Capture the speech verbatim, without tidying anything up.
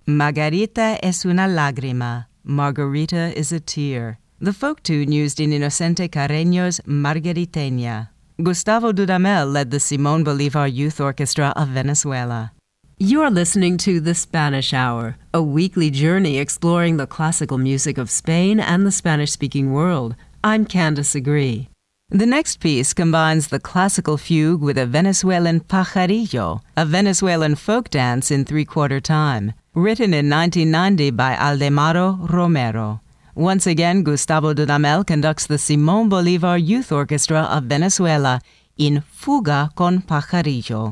Margarita es una lágrima. Margarita is a tear. The folk tune used in Inocente Carreño's Margariteña. Gustavo Dudamel led the Simón Bolívar Youth Orchestra of Venezuela. You're listening to The Spanish Hour, a weekly journey exploring the classical music of Spain and the Spanish-speaking world. I'm Candace Agree. The next piece combines the classical fugue with a Venezuelan pajarillo, a Venezuelan folk dance in three-quarter time, written in nineteen ninety by Aldemaro Romero. Once again, Gustavo Dudamel conducts the Simón Bolívar Youth Orchestra of Venezuela in Fuga con Pajarillo.